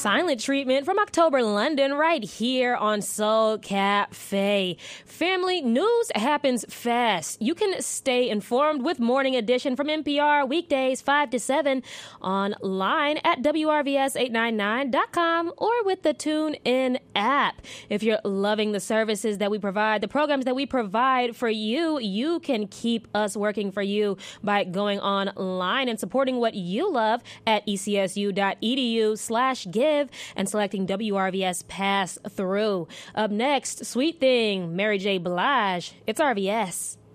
silent treatment from October London right here on Soul Cafe. Family news happens fast. You can stay informed with Morning Edition from NPR weekdays 5 to 7 online at WRVS899.com or with the TuneIn app. If you're loving the services that we provide, the programs that we provide for you, you can keep us working for you by going online and supporting what you love at ecsu.edu/give and selecting WRVS Pass Through. Up next, Sweet Thing, Mary J. Blige. It's RVS.